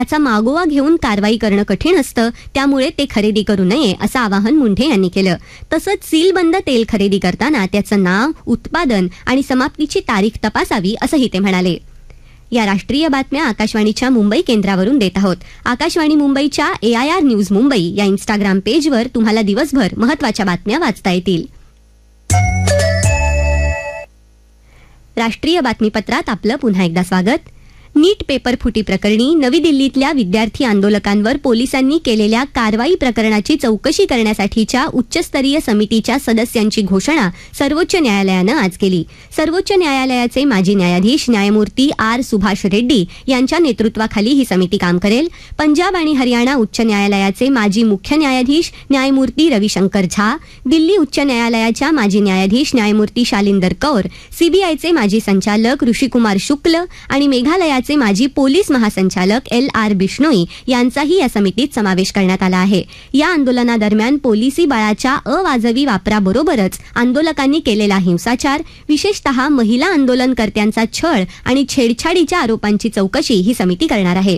त्याचा मागोवा घेऊन कारवाई करणं कठीण असतं, त्यामुळे ते खरेदी करू नये असं आवाहन मुंढे यांनी केलं. तसंच सीलबंद तेल खरेदी करताना त्याचं नाव, उत्पादन आणि समाप्तीची तारीख तपासावी असंही ते म्हणाले. या राष्ट्रीय बातम्या आकाशवाणीच्या मुंबई केंद्रावरून देत आहोत. आकाशवाणी मुंबईच्या AIR न्यूज मुंबई या इंस्टाग्राम पेजवर तुम्हाला दिवसभर महत्त्वाच्या बातम्या वाचता येतील. राष्ट्रीय बातमीपत्रात आपलं पुन्हा एकदा स्वागत. नीट पेपर फुटी प्रकरणी नवी दिल्लीतल्या विद्यार्थी आंदोलकांवर पोलिसांनी केलेल्या कारवाई प्रकरणाची चौकशी करण्यासाठीच्या उच्चस्तरीय समितीच्या सदस्यांची घोषणा सर्वोच्च न्यायालयानं आज केली. सर्वोच्च न्यायालयाचे माजी न्यायाधीश न्यायमूर्ती R. सुभाष रेड्डी यांच्या नेतृत्वाखाली ही समिती काम करेल. पंजाब आणि हरियाणा उच्च न्यायालयाचे माजी मुख्य न्यायाधीश न्यायमूर्ती रविशंकर झा, दिल्ली उच्च न्यायालयाच्या माजी न्यायाधीश न्यायमूर्ती शालिंदर कौर, CBIचे माजी संचालक ऋषिकुमार शुक्ल आणि मेघालयाचे माजी पोलीस महासंचालक LR बिश्नोई यांचाही या समितीत समावेश करण्यात आला आहे. या आंदोलनादरम्यान पोलिसी बळाच्या अवाजवी वापराबरोबरच आंदोलकांनी केलेला हिंसाचार, विशेषतः महिला आंदोलनकर्त्यांचा छळ आणि छेडछाडीच्या आरोपांची चौकशी ही समिती करणार आहे.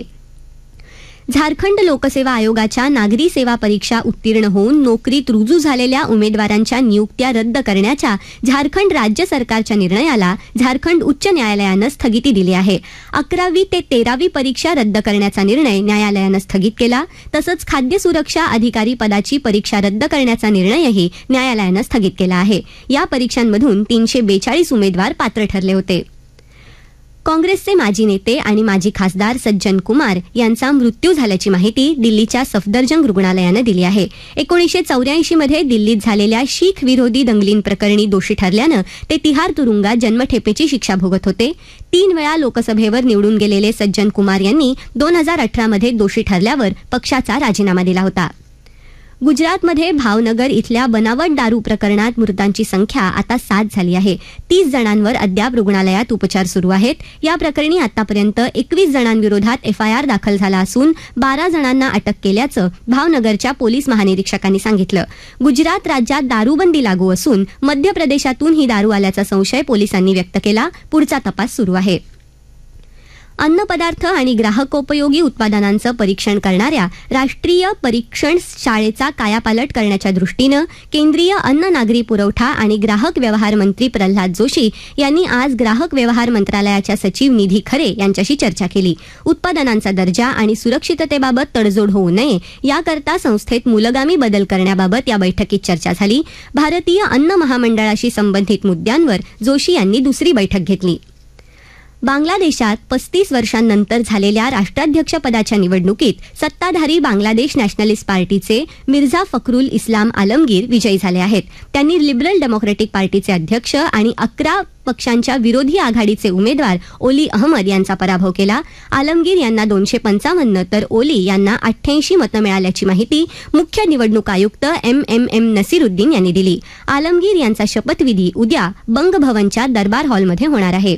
झारखंड लोकसेवा आयोगाच्या नागरी सेवा परीक्षा उत्तीर्ण होऊन नोकरीत रुजू झालेल्या उमेदवारांच्या नियुक्त्या रद्द करण्याच्या झारखंड राज्य सरकारच्या निर्णयाला झारखंड उच्च न्यायालयानं स्थगिती दिली आहे. 11वी ते 13वी परीक्षा रद्द करण्याचा निर्णय न्यायालयानं स्थगित केला. तसंच खाद्य सुरक्षा अधिकारी पदाची परीक्षा रद्द करण्याचा निर्णयही न्यायालयानं स्थगित केला आहे. या परीक्षांमधून 342 उमेदवार पात्र ठरले होते. काँग्रेसचे माजी नेते आणि माजी खासदार सज्जन कुमार यांचा मृत्यू झाल्याची माहिती दिल्लीच्या सफदरजंग रुग्णालयानं दिली आहे. 1984 मध्ये दिल्लीत झालेल्या शीख विरोधी दंगलींप्रकरणी दोषी ठरल्यानं ते तिहार तुरुंगात जन्मठेपेची शिक्षा भोगत होते. 3 वेळा लोकसभेवर निवडून गेलेले सज्जन कुमार यांनी 2018 मध्ये दोषी ठरल्यावर पक्षाचा राजीनामा दिला होता. गुजरातमध्ये भावनगर इथल्या बनावट दारू प्रकरणात मृतांची संख्या आता 7 झाली आहे. 30 जणांवर अद्याप रुग्णालयात उपचार सुरू आहेत. या प्रकरणी आतापर्यंत 21 जणांविरोधात FIR दाखल झाला असून 12 जणांना अटक केल्याचं भावनगरच्या पोलीस महानिरीक्षकांनी सांगितलं. गुजरात राज्यात दारूबंदी लागू असून मध्य प्रदेशातून ही दारू आल्याचा संशय पोलिसांनी व्यक्त केला. पुढचा तपास सुरू आहे. अन्नपदार्थ आणि ग्राहकोपयोगी उत्पादनांचं परीक्षण करणाऱ्या राष्ट्रीय परीक्षण शाळेचा कायापालट करण्याच्या दृष्टीनं केंद्रीय अन्न, नागरी पुरवठा आणि ग्राहक व्यवहार मंत्री प्रल्हाद जोशी यांनी आज ग्राहक व्यवहार मंत्रालयाच्या सचिव निधी खरे यांच्याशी चर्चा केली. उत्पादनांचा दर्जा आणि सुरक्षिततेबाबत तडजोड होऊ नये याकरता संस्थेत मूलगामी बदल करण्याबाबत या बैठकीत चर्चा झाली. भारतीय अन्न महामंडळाशी संबंधित मुद्द्यांवर जोशी यांनी दुसरी बैठक घेतली. बांगलादेशात 35 वर्षांनंतर झालेल्या राष्ट्राध्यक्षपदाच्या निवडणुकीत सत्ताधारी बांगलादेश नॅशनलिस्ट पार्टीचे मिर्झा फखरुल इस्लाम आलमगीर विजयी झाले आहेत. त्यांनी लिबरल डेमोक्रेटिक पार्टीचे अध्यक्ष आणि 11 पक्षांच्या विरोधी आघाडीचे उमेदवार ओली अहमद यांचा पराभव केला. आलमगीर यांना 255 तर ओली यांना 88 मतं मिळाल्याची माहिती मुख्य निवडणूक आयुक्त MMM नसीरुद्दीन यांनी दिली. आलमगीर यांचा शपथविधी उद्या बंग भवनच्या दरबार हॉलमध्ये होणार आहे.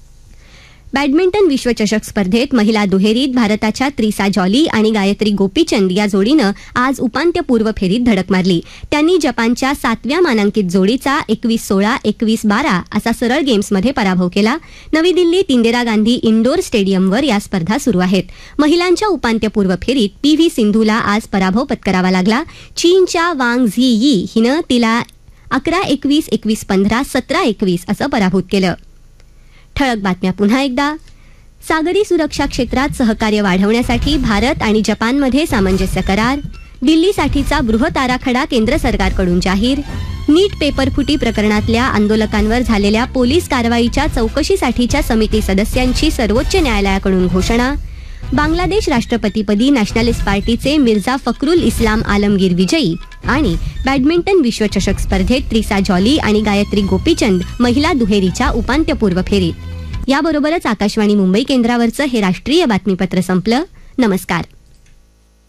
बॅडमिंटन विश्वचषक स्पर्धेत महिला दुहेरीत भारताच्या त्रिसा जॉली आणि गायत्री गोपीचंद या जोडीनं आज उपांत्यपूर्व फेरीत धडक मारली. त्यांनी जपानच्या 7व्या मानांकित जोडीचा 21-16, 21-12 असा सरळ गेम्समध्ये पराभव केला. नवी दिल्लीत इंदिरा गांधी इंडोर स्टेडियमवर या स्पर्धा सुरू आहेत. महिलांच्या उपांत्यपूर्व फेरीत PV सिंधूला आज पराभव पत्करावा लागला. चीनच्या वांग झी यी हिनं तिला 11-21, 21-15, 17-21 असं पराभूत केलं. ठळक बातम्या पुन्हा एकदा. सागरी सुरक्षा क्षेत्रात सहकार्य वाढवण्यासाठी भारत आणि जपानमध्ये सामंजस्य करार. दिल्लीसाठीचा बृहत आराखडा केंद्र सरकारकडून जाहीर. नीट पेपरफुटी प्रकरणातल्या आंदोलकांवर झालेल्या पोलीस कारवाईच्या चौकशीसाठीच्या समिती सदस्यांची सर्वोच्च न्यायालयाकडून घोषणा. बांगलादेश राष्ट्रपतीपदी नॅशनलिस्ट पार्टीचे मिर्झा फखरुल इस्लाम आलमगीर विजयी. आणि बॅडमिंटन विश्वचषक स्पर्धेत त्रिसा जॉली आणि गायत्री गोपीचंद महिला दुहेरीच्या उपांत्यपूर्व फेरीत. याबरोबरच आकाशवाणी मुंबई केंद्रावरचं हे राष्ट्रीय बातमीपत्र संपलं. नमस्कार.